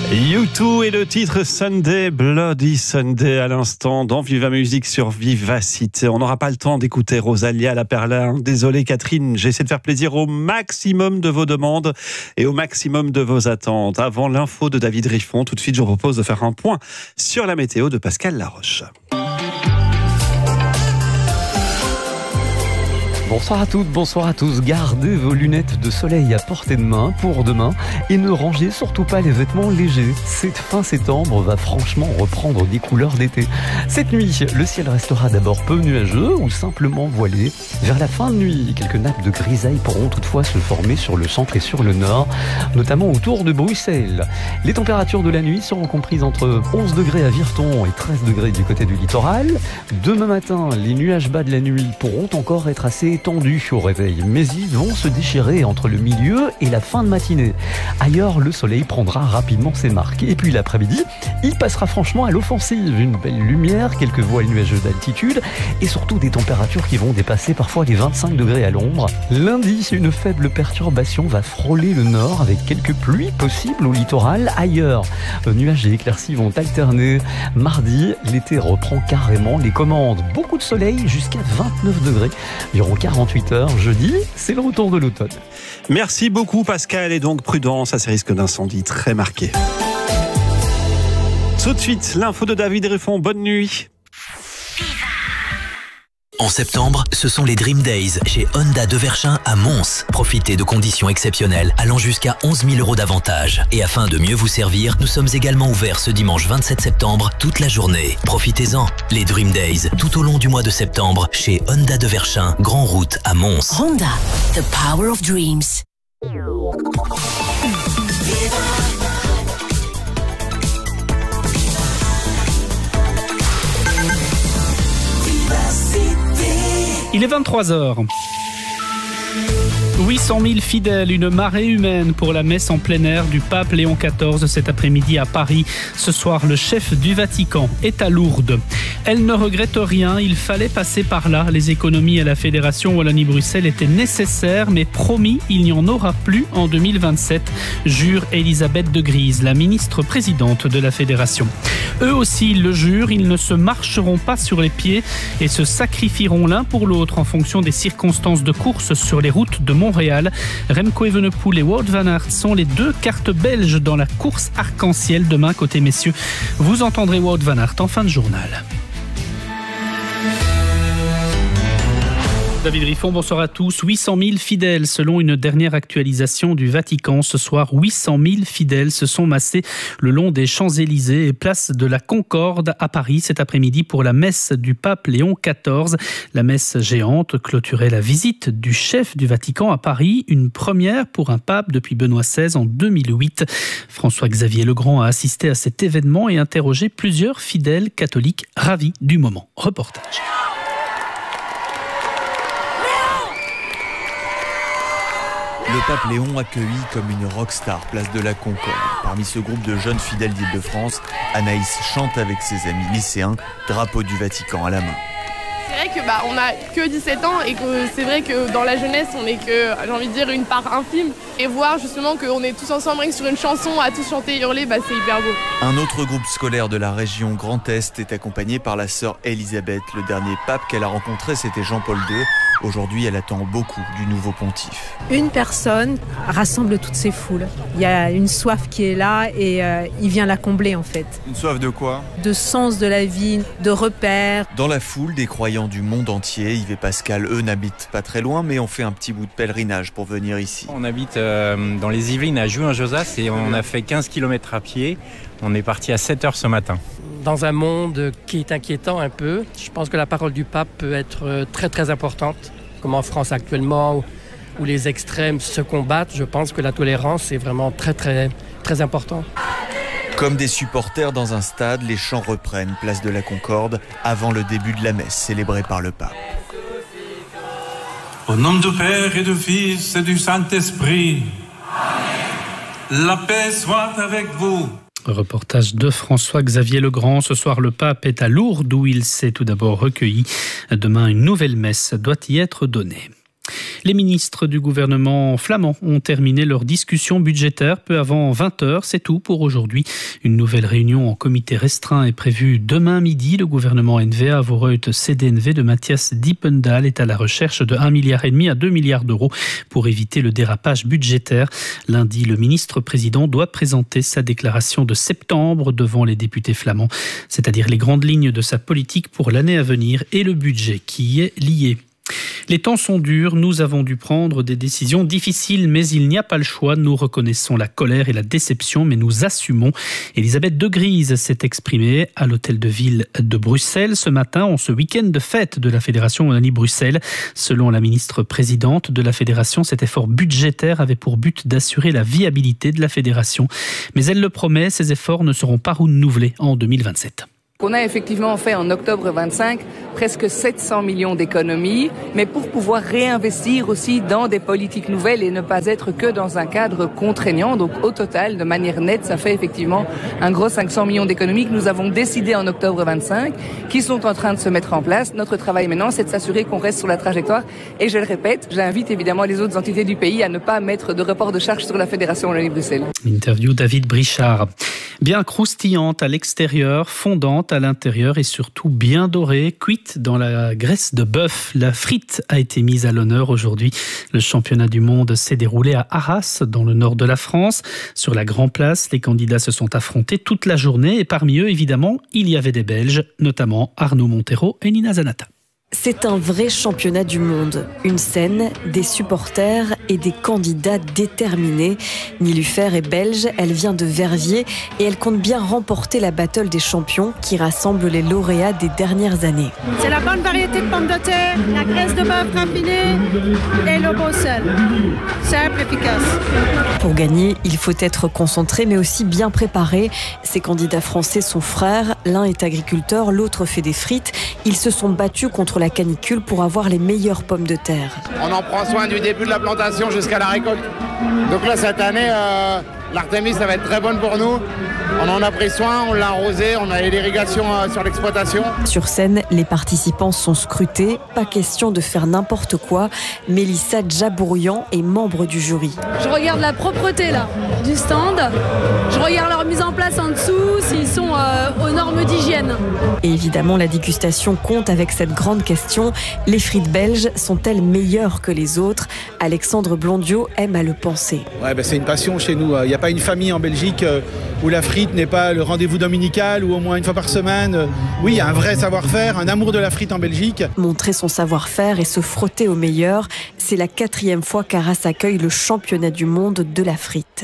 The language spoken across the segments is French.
U2 et le titre Sunday, Bloody Sunday à l'instant dans Viva Musique sur Vivacité. On n'aura pas le temps d'écouter Rosalia La Perla. Désolé Catherine, j'essaie de faire plaisir au maximum de vos demandes et au maximum de vos attentes. Avant l'info de David Riffon, tout de suite je vous propose de faire un point sur la météo de Pascal Laroche. Bonsoir à toutes, bonsoir à tous. Gardez vos lunettes de soleil à portée de main pour demain et ne rangez surtout pas les vêtements légers. Cette fin septembre va franchement reprendre des couleurs d'été. Cette nuit, le ciel restera d'abord peu nuageux ou simplement voilé. Vers la fin de nuit, quelques nappes de grisaille pourront toutefois se former sur le centre et sur le nord, notamment autour de Bruxelles. Les températures de la nuit seront comprises entre 11 degrés à Virton et 13 degrés du côté du littoral. Demain matin, les nuages bas de la nuit pourront encore être assez tendus au réveil, mais ils vont se déchirer entre le milieu et la fin de matinée. Ailleurs, le soleil prendra rapidement ses marques. Et puis l'après-midi, il passera franchement à l'offensive. Une belle lumière, quelques voiles nuageux d'altitude et surtout des températures qui vont dépasser parfois les 25 degrés à l'ombre. Lundi, une faible perturbation va frôler le nord avec quelques pluies possibles au littoral. Ailleurs, nuages et éclaircies vont alterner. Mardi, l'été reprend carrément les commandes. Beaucoup de soleil jusqu'à 29 degrés durant 48 heures. Jeudi, c'est le retour de l'automne. Merci beaucoup Pascal, et donc prudence à ces risques d'incendie très marqués. Tout de suite, l'info de David Riffon. Bonne nuit. En septembre, ce sont les Dream Days chez Honda de Verchin à Mons. Profitez de conditions exceptionnelles allant jusqu'à 11 000 € d'avantages. Et afin de mieux vous servir, nous sommes également ouverts ce dimanche 27 septembre toute la journée. Profitez-en. Les Dream Days tout au long du mois de septembre chez Honda de Verchin, Grand Route à Mons. Honda, the power of dreams. Il est 23h. 800 000 fidèles, une marée humaine pour la messe en plein air du pape Léon XIV cet après-midi à Paris. Ce soir, le chef du Vatican est à Lourdes. Elle ne regrette rien, il fallait passer par là. Les économies à la Fédération Wallonie-Bruxelles étaient nécessaires, mais promis, il n'y en aura plus en 2027, jure Elisabeth de Gries, la ministre-présidente de la Fédération. Eux aussi le jurent, ils ne se marcheront pas sur les pieds et se sacrifieront l'un pour l'autre en fonction des circonstances de course sur les routes de Montréal. Remco Evenepoel et Wout van Aert sont les deux cartes belges dans la course arc-en-ciel demain côté messieurs. Vous entendrez Wout van Aert en fin de journal. David Riffon, bonsoir à tous. 800 000 fidèles selon une dernière actualisation du Vatican. Ce soir, 800 000 fidèles se sont massés le long des Champs-Élysées et place de la Concorde à Paris cet après-midi pour la messe du pape Léon XIV. La messe géante clôturait la visite du chef du Vatican à Paris, une première pour un pape depuis Benoît XVI en 2008. François-Xavier Legrand a assisté à cet événement et interrogé plusieurs fidèles catholiques ravis du moment. Reportage. Le pape Léon accueilli comme une rockstar, place de la Concorde. Parmi ce groupe de jeunes fidèles d'Île-de-France, Anaïs chante avec ses amis lycéens, drapeau du Vatican à la main. C'est vrai que on a que 17 ans et que c'est vrai que dans la jeunesse on n'est que, j'ai envie de dire, une part infime. Et voir justement qu'on est tous ensemble sur une chanson à tous chanter et hurler, c'est hyper beau. Un autre groupe scolaire de la région Grand Est est accompagné par la sœur Elisabeth. Le dernier pape qu'elle a rencontré, c'était Jean-Paul II. Aujourd'hui, elle attend beaucoup du nouveau pontife. Une personne rassemble toutes ces foules. Il y a une soif qui est là et il vient la combler en fait. Une soif de quoi ? De sens de la vie, de repères. Dans la foule, des croyants du monde entier. Yves et Pascal, eux, n'habitent pas très loin, mais ont fait un petit bout de pèlerinage pour venir ici. On habite dans les Yvelines à Juin-Josas et on a fait 15 km à pied. On est parti à 7h ce matin. Dans un monde qui est inquiétant un peu, je pense que la parole du pape peut être très très importante. Comme en France actuellement, où les extrêmes se combattent, je pense que la tolérance est vraiment très très très important. Comme des supporters dans un stade, les chants reprennent place de la Concorde avant le début de la messe célébrée par le pape. Au nom du Père et du Fils et du Saint-Esprit, Amen. La paix soit avec vous. Reportage de François-Xavier Legrand. Ce soir, le pape est à Lourdes où il s'est tout d'abord recueilli. Demain, une nouvelle messe doit y être donnée. Les ministres du gouvernement flamand ont terminé leur discussion budgétaire peu avant 20h. C'est tout pour aujourd'hui. Une nouvelle réunion en comité restreint est prévue demain midi. Le gouvernement NVA Vorreut CDNV de Mathias Dippendal est à la recherche de 1,5 milliard à 2 milliards d'euros pour éviter le dérapage budgétaire. Lundi, le ministre-président doit présenter sa déclaration de septembre devant les députés flamands, c'est-à-dire les grandes lignes de sa politique pour l'année à venir et le budget qui y est lié. Les temps sont durs, nous avons dû prendre des décisions difficiles, mais il n'y a pas le choix. Nous reconnaissons la colère et la déception, mais nous assumons. Elisabeth de Gries s'est exprimée à l'hôtel de ville de Bruxelles ce matin, en ce week-end de fête de la Fédération Wallonie-Bruxelles. Selon la ministre-présidente de la Fédération, cet effort budgétaire avait pour but d'assurer la viabilité de la Fédération. Mais elle le promet, ces efforts ne seront pas renouvelés en 2027. On a effectivement fait en octobre 25 presque 700 millions d'économies, mais pour pouvoir réinvestir aussi dans des politiques nouvelles et ne pas être que dans un cadre contraignant. Donc au total, de manière nette, ça fait effectivement un gros 500 millions d'économies que nous avons décidé en octobre 25, qui sont en train de se mettre en place. Notre travail maintenant, c'est de s'assurer qu'on reste sur la trajectoire. Et je le répète, j'invite évidemment les autres entités du pays à ne pas mettre de report de charge sur la Fédération Wallonie-Bruxelles. Interview David Brichard. Bien croustillante à l'extérieur, fondante à l'intérieur et surtout bien dorée, cuite dans la graisse de bœuf. La frite a été mise à l'honneur aujourd'hui. Le championnat du monde s'est déroulé à Arras, dans le nord de la France. Sur la Grand Place, les candidats se sont affrontés toute la journée et parmi eux, évidemment, il y avait des Belges, notamment Arnaud Montero et Nina Zanata. C'est un vrai championnat du monde. Une scène, des supporters et des candidats déterminés. Nilufer est belge, elle vient de Verviers et elle compte bien remporter la Battle des champions qui rassemble les lauréats des dernières années. C'est la bonne variété de pommes de terre, la graisse de bœuf raffinée et le beau sel. Simple, efficace. Pour gagner, il faut être concentré mais aussi bien préparé. Ces candidats français sont frères. L'un est agriculteur, l'autre fait des frites. Ils se sont battus contre la canicule pour avoir les meilleures pommes de terre. On en prend soin du début de la plantation jusqu'à la récolte. Donc là, cette année, l'Artémis, ça va être très bonne pour nous. On en a pris soin, on l'a arrosé, on a l'irrigation sur l'exploitation. Sur scène, les participants sont scrutés. Pas question de faire n'importe quoi. Mélissa Djabourian est membre du jury. Je regarde la propreté là, du stand. Je regarde leur mise en place en dessous, s'ils sont aux normes d'hygiène. Et évidemment, la dégustation compte avec cette grande question. Les frites belges sont-elles meilleures que les autres? Alexandre Blondiot aime à le penser. Ouais, c'est une passion chez nous. Il n'y a pas une famille en Belgique où la frite n'est pas le rendez-vous dominical ou au moins une fois par semaine. Oui, il y a un vrai savoir-faire, un amour de la frite en Belgique. Montrer son savoir-faire et se frotter au meilleur, c'est la 4e fois qu'Arras accueille le championnat du monde de la frite.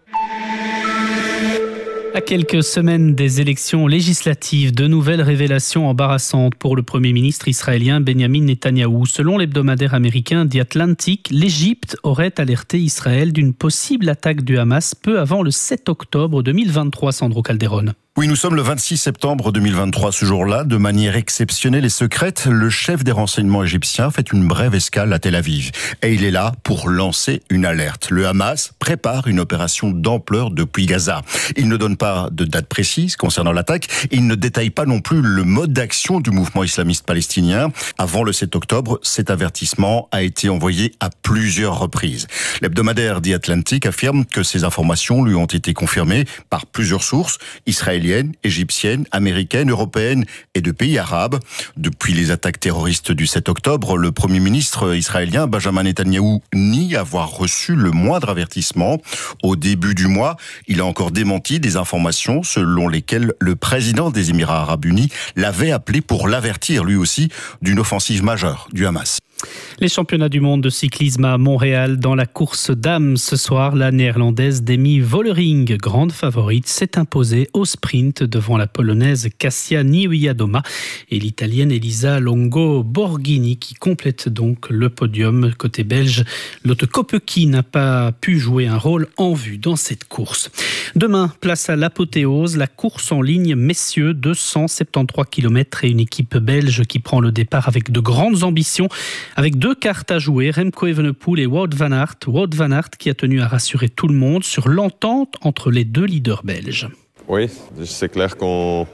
À quelques semaines des élections législatives, de nouvelles révélations embarrassantes pour le Premier ministre israélien Benjamin Netanyahou. Selon l'hebdomadaire américain The Atlantic, l'Égypte aurait alerté Israël d'une possible attaque du Hamas peu avant le 7 octobre 2023, Sandro Calderone. Oui, nous sommes le 26 septembre 2023. Ce jour-là, de manière exceptionnelle et secrète, le chef des renseignements égyptiens fait une brève escale à Tel Aviv. Et il est là pour lancer une alerte. Le Hamas prépare une opération d'ampleur depuis Gaza. Il ne donne pas de date précise concernant l'attaque. Il ne détaille pas non plus le mode d'action du mouvement islamiste palestinien. Avant le 7 octobre, cet avertissement a été envoyé à plusieurs reprises. L'hebdomadaire The Atlantic affirme que ces informations lui ont été confirmées par plusieurs sources israéliennes, égyptiennes, américaines, européennes et de pays arabes. Depuis les attaques terroristes du 7 octobre, le Premier ministre israélien Benjamin Netanyahou nie avoir reçu le moindre avertissement. Au début du mois, il a encore démenti des informations selon lesquelles le président des Émirats arabes unis l'avait appelé pour l'avertir lui aussi d'une offensive majeure du Hamas. Les championnats du monde de cyclisme à Montréal dans la course dames. Ce soir, la néerlandaise Demi Vollering, grande favorite, s'est imposée au sprint devant la polonaise Kasia Niewiadoma et l'italienne Elisa Longo Borghini qui complète donc le podium. Côté belge, Lotte Kopecky n'a pas pu jouer un rôle en vue dans cette course. Demain, place à l'apothéose, la course en ligne messieurs, 273 km et une équipe belge qui prend le départ avec de grandes ambitions. Avec 2 cartes à jouer, Remco Evenepoel et Wout van Aert. Wout van Aert qui a tenu à rassurer tout le monde sur l'entente entre les 2 leaders belges. Oui, c'est clair qu'on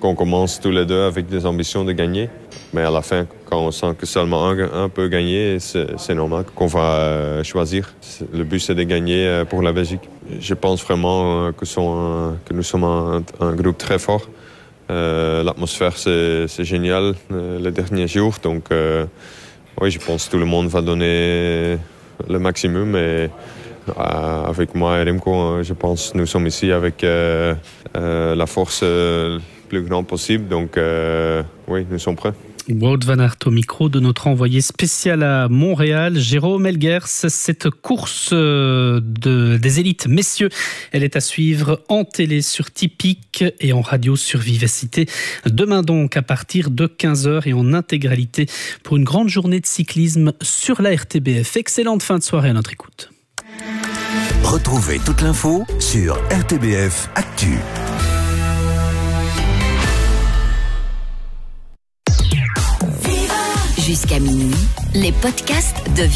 qu'on commence tous les deux avec des ambitions de gagner. Mais à la fin, quand on sent que seulement un peut gagner, c'est normal qu'on va choisir. Le but, c'est de gagner pour la Belgique. Je pense vraiment que nous sommes un groupe très fort. L'atmosphère, c'est génial les derniers jours. Donc, oui, je pense que tout le monde va donner le maximum. Et avec moi et Remco, je pense que nous sommes ici avec la force plus grande possible. Donc, oui, nous sommes prêts. Wout van Aert au micro de notre envoyé spécial à Montréal, Jérôme Elgers. Cette course des élites messieurs, elle est à suivre en télé sur Tipeee et en radio sur Vivacité. Demain donc à partir de 15h et en intégralité pour une grande journée de cyclisme sur la RTBF. Excellente fin de soirée à notre écoute. Retrouvez toute l'info sur RTBF Actu. Jusqu'à minuit, les podcasts de